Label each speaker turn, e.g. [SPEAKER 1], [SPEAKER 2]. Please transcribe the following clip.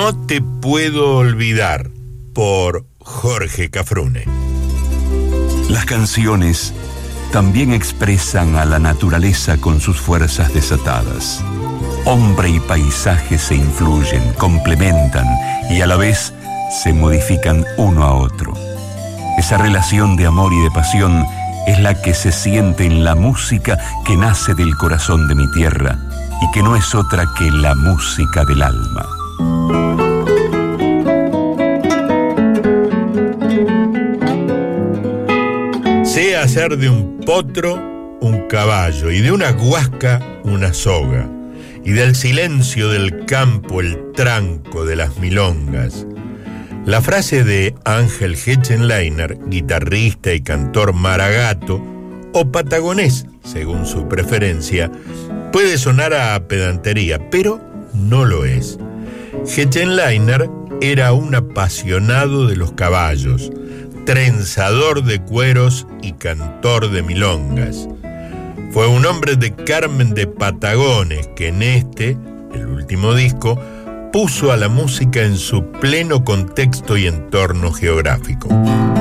[SPEAKER 1] No te puedo olvidar, por Jorge Cafrune.
[SPEAKER 2] Las canciones también expresan a la naturaleza con sus fuerzas desatadas. Hombre y paisaje se influyen, complementan y a la vez se modifican uno a otro. Esa relación de amor y de pasión es la que se siente en la música que nace del corazón de mi tierra y que no es otra que la música del alma.
[SPEAKER 1] Sé hacer de un potro un caballo y de una guasca una soga, y del silencio del campo el tranco de las milongas. La frase de Ángel Hetchenleiner, guitarrista y cantor maragato o patagonés, según su preferencia, puede sonar a pedantería, pero no lo es. Hetchenleiner era un apasionado de los caballos, trenzador de cueros y cantor de milongas. Fue un hombre de Carmen de Patagones que en el último disco, puso a la música en su pleno contexto y entorno geográfico.